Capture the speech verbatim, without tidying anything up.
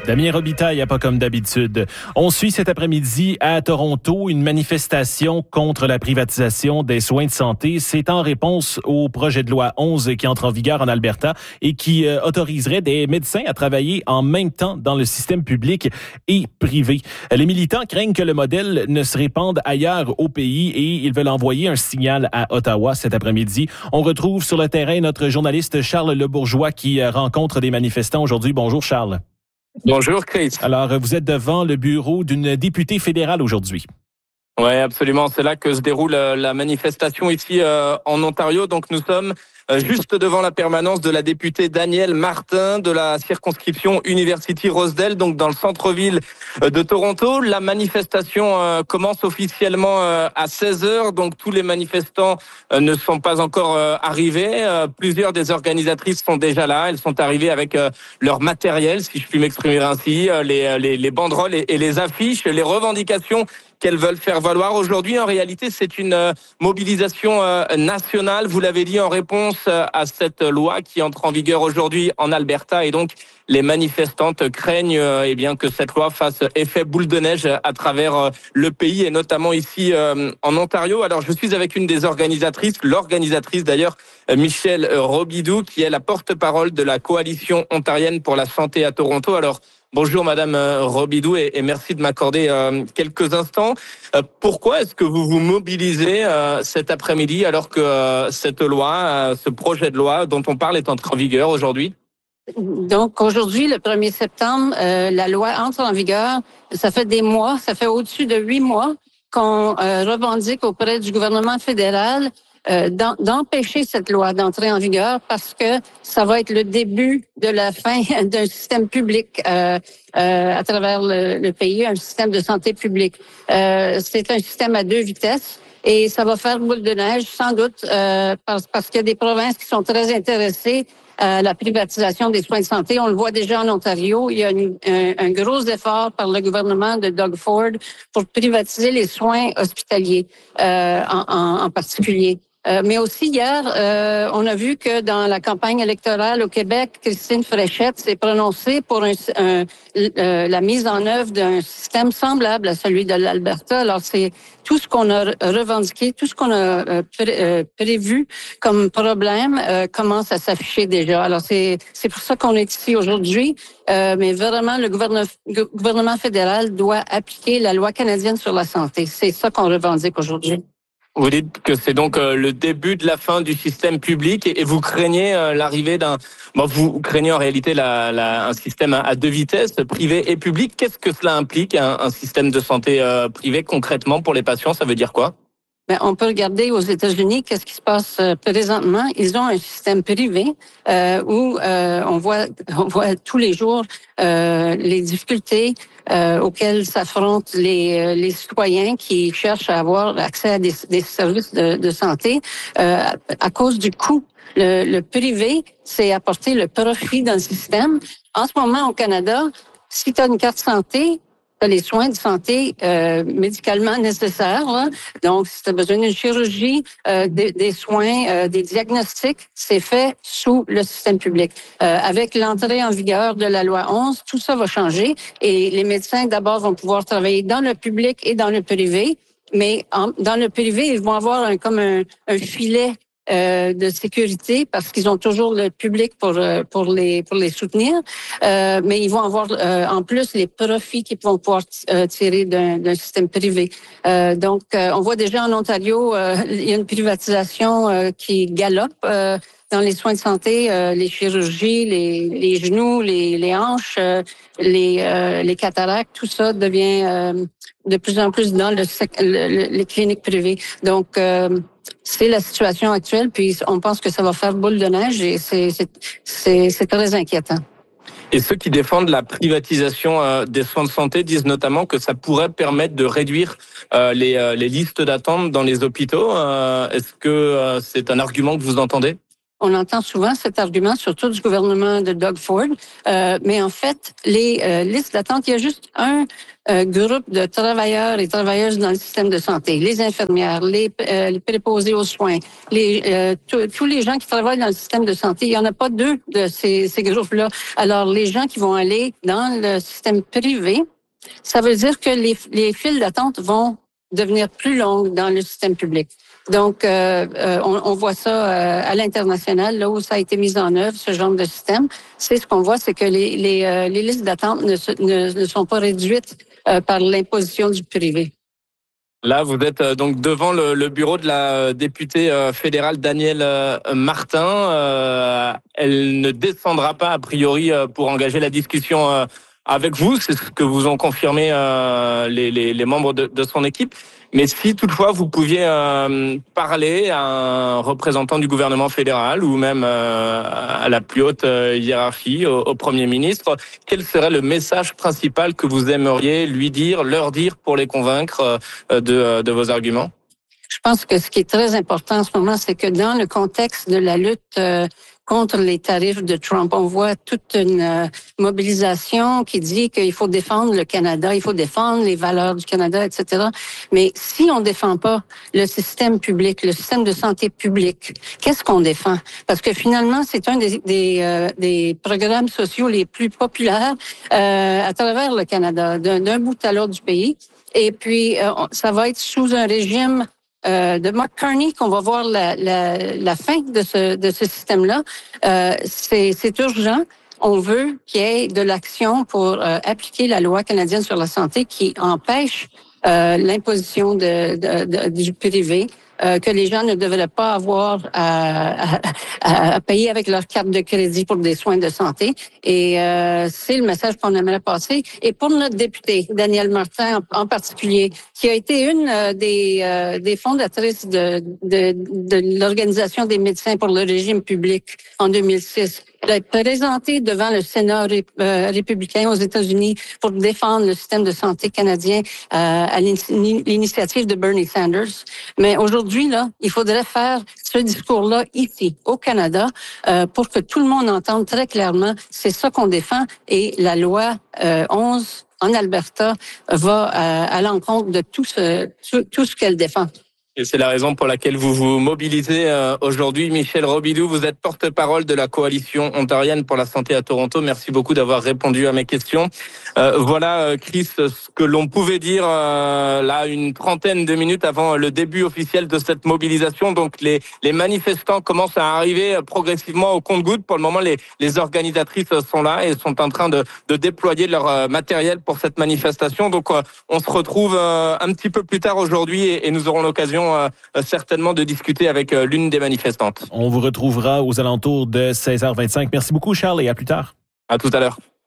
Damien Robitaille, il n'y a pas comme d'habitude. On suit cet après-midi à Toronto une manifestation contre la privatisation des soins de santé. C'est en réponse au projet de loi onze qui entre en vigueur en Alberta et qui euh, autoriserait des médecins à travailler en même temps dans le système public et privé. Les militants craignent que le modèle ne se répande ailleurs au pays et ils veulent envoyer un signal à Ottawa cet après-midi. On retrouve sur le terrain notre journaliste Charles Lebourgeois qui euh, rencontre des manifestants aujourd'hui. Bonjour Charles. Bonjour Chris. Alors, vous êtes devant le bureau d'une députée fédérale aujourd'hui. Oui, absolument. C'est là que se déroule la manifestation ici euh, en Ontario. Donc nous sommes euh, juste devant la permanence de la députée Danielle Martin de la circonscription University-Rosedale, donc dans le centre-ville de Toronto. La manifestation euh, commence officiellement euh, à seize heures. Donc tous les manifestants euh, ne sont pas encore euh, arrivés. Euh, plusieurs des organisatrices sont déjà là. Elles sont arrivées avec euh, leur matériel, si je puis m'exprimer ainsi, euh, les, les, les banderoles et, et les affiches, les revendications qu'elles veulent faire valoir. Aujourd'hui, en réalité, c'est une euh, mobilisation euh, nationale, vous l'avez dit, en réponse euh, à cette loi qui entre en vigueur aujourd'hui en Alberta. Et donc, les manifestantes craignent euh, eh bien, que cette loi fasse effet boule de neige à travers euh, le pays et notamment ici euh, en Ontario. Alors, je suis avec une des organisatrices, l'organisatrice d'ailleurs, euh, Michelle Robidoux, qui est la porte-parole de la Coalition ontarienne pour la santé à Toronto. Alors, bonjour Madame Robidoux et, et merci de m'accorder euh, quelques instants. Euh, pourquoi est-ce que vous vous mobilisez euh, cet après-midi alors que euh, cette loi, euh, ce projet de loi dont on parle est entré en vigueur aujourd'hui? Donc aujourd'hui, le premier septembre, euh, la loi entre en vigueur. Ça fait des mois, ça fait au-dessus de huit mois qu'on euh, revendique auprès du gouvernement fédéral Euh, d'empêcher cette loi d'entrer en vigueur parce que ça va être le début de la fin d'un système public euh, euh, à travers le, le pays, un système de santé publique. Euh, c'est un système à deux vitesses et ça va faire boule de neige sans doute euh, parce, parce qu'il y a des provinces qui sont très intéressées à la privatisation des soins de santé. On le voit déjà en Ontario. Il y a une, un, un gros effort par le gouvernement de Doug Ford pour privatiser les soins hospitaliers euh, en, en, en particulier. Euh, mais aussi hier, euh, on a vu que dans la campagne électorale au Québec, Christine Fréchette s'est prononcée pour un, un, euh, la mise en œuvre d'un système semblable à celui de l'Alberta. Alors, c'est tout ce qu'on a revendiqué, tout ce qu'on a euh, pré, euh, prévu comme problème euh, commence à s'afficher déjà. Alors, c'est, c'est pour ça qu'on est ici aujourd'hui. Euh, mais vraiment, le gouvernement, gouvernement fédéral doit appliquer la loi canadienne sur la santé. C'est ça qu'on revendique aujourd'hui. Vous dites que c'est donc euh, le début de la fin du système public et, et vous craignez euh, l'arrivée d'un... Bon, vous craignez en réalité la, la, un système à, à deux vitesses, privé et public. Qu'est-ce que cela implique, un, un système de santé euh, privé concrètement pour les patients? Ça veut dire quoi? Ben, on peut regarder aux États-Unis qu'est-ce qui se passe présentement. Ils ont un système privé euh, où euh, on voit on voit tous les jours euh, les difficultés euh, auxquelles s'affrontent les les citoyens qui cherchent à avoir accès à des, des services de, de santé euh, à cause du coût. Le, le privé, c'est apporter le profit dans le système. En ce moment, au Canada, si tu as une carte santé, les soins de santé euh, médicalement nécessaires. Là. Donc, si tu as besoin d'une chirurgie, euh, des, des soins, euh, des diagnostics, c'est fait sous le système public. Euh, avec l'entrée en vigueur de la loi onze, tout ça va changer et les médecins, d'abord, vont pouvoir travailler dans le public et dans le privé. Mais en, dans le privé, ils vont avoir un, comme un, un filet Euh, de sécurité parce qu'ils ont toujours le public pour euh, pour les pour les soutenir, euh, mais ils vont avoir euh, en plus les profits qu'ils vont pouvoir euh, tirer d'un, d'un système privé. Euh, donc, euh, on voit déjà en Ontario, euh, il y a une privatisation euh, qui galope euh, dans les soins de santé, euh, les chirurgies, les les genoux, les les hanches, euh, les euh, les cataractes, tout ça devient euh, de plus en plus dans le, le les cliniques privées. Donc euh, c'est la situation actuelle, puis on pense que ça va faire boule de neige et c'est, c'est, c'est, c'est très inquiétant. Et ceux qui défendent la privatisation euh, des soins de santé disent notamment que ça pourrait permettre de réduire euh, les, euh, les listes d'attente dans les hôpitaux. Euh, est-ce que euh, c'est un argument que vous entendez? On entend souvent cet argument, surtout du gouvernement de Doug Ford. Euh, mais en fait, les euh, listes d'attente, il y a juste un euh, groupe de travailleurs et travailleuses dans le système de santé. Les infirmières, les, euh, les préposés aux soins, les, euh, tous les gens qui travaillent dans le système de santé. Il n'y en a pas deux de ces, ces groupes-là. Alors, les gens qui vont aller dans le système privé, ça veut dire que les, les files d'attente vont devenir plus longues dans le système public. Donc, euh, euh, on, on voit ça euh, à l'international, là où ça a été mis en œuvre, ce genre de système. C'est ce qu'on voit, c'est que les, les, euh, les listes d'attente ne, ne, ne sont pas réduites euh, par l'imposition du privé. Là, vous êtes donc devant le, le bureau de la députée fédérale Danielle Martin. Euh, elle ne descendra pas, a priori, pour engager la discussion avec vous. C'est ce que vous ont confirmé euh, les, les, les membres de, de son équipe. Mais si toutefois vous pouviez euh, parler à un représentant du gouvernement fédéral ou même euh, à la plus haute euh, hiérarchie, au, au Premier ministre, quel serait le message principal que vous aimeriez lui dire, leur dire pour les convaincre euh, de, de vos arguments? Je pense que ce qui est très important en ce moment, c'est que dans le contexte de la lutte euh, contre les tarifs de Trump, on voit toute une euh, mobilisation qui dit qu'il faut défendre le Canada, il faut défendre les valeurs du Canada, et cetera. Mais si on défend pas le système public, le système de santé publique, qu'est-ce qu'on défend? Parce que finalement, c'est un des, des, euh, des programmes sociaux les plus populaires euh, à travers le Canada, d'un, d'un bout à l'autre du pays. Et puis, euh, ça va être sous un régime Euh, de Mark Carney qu'on va voir la, la, la fin de ce, de ce système-là. Euh, c'est, c'est urgent. On veut qu'il y ait de l'action pour euh, appliquer la loi canadienne sur la santé qui empêche euh, l'imposition de, de, de, du privé, euh, que les gens ne devraient pas avoir à, à, à payer avec leur carte de crédit pour des soins de santé. Et euh, c'est le message qu'on aimerait passer. Et pour notre députée, Danielle Martin en, en particulier, qui a été une des, euh, des fondatrices de, de, de l'Organisation des médecins pour le régime public en deux mille six, elle a présenté devant le Sénat ré, euh, républicain aux États-Unis pour défendre le système de santé canadien euh, à l'initiative de Bernie Sanders. Mais aujourd'hui, là, il faudrait faire ce discours-là ici, au Canada, euh, pour que tout le monde entende très clairement, c'est ça qu'on défend. Et la loi euh, onze en Alberta va à, à l'encontre de tout ce, tout, tout ce qu'elle défend. Et c'est la raison pour laquelle vous vous mobilisez aujourd'hui. Michel Robidoux, vous êtes porte-parole de la Coalition ontarienne pour la santé à Toronto. Merci beaucoup d'avoir répondu à mes questions. Euh, voilà, Chris, ce que l'on pouvait dire euh, là une trentaine de minutes avant le début officiel de cette mobilisation. Donc les, les manifestants commencent à arriver progressivement au compte-gouttes. Pour le moment, les, les organisatrices sont là et sont en train de, de déployer leur matériel pour cette manifestation. Donc euh, on se retrouve euh, un petit peu plus tard aujourd'hui et, et nous aurons l'occasion Euh, certainement de discuter avec euh, l'une des manifestantes. On vous retrouvera aux alentours de seize heures vingt-cinq. Merci beaucoup, Charles, et à plus tard. À tout à l'heure.